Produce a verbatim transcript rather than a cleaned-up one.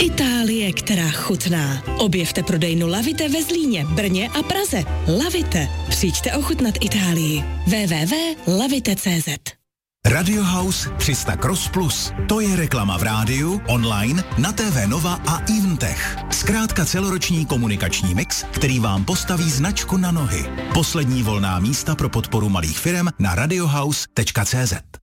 Itálie, která chutná. Objevte prodejnu Lavite ve Zlíně, Brně a Praze. Lavite. Přijďte ochutnat Itálii. w w w tečka lavite tečka c z Radio House tři sta Cross Plus. To je reklama v rádiu, online, na T V Nova a Invtech. Zkrátka celoroční komunikační mix, který vám postaví značku na nohy. Poslední volná místa pro podporu malých firem na radiohouse tečka c z.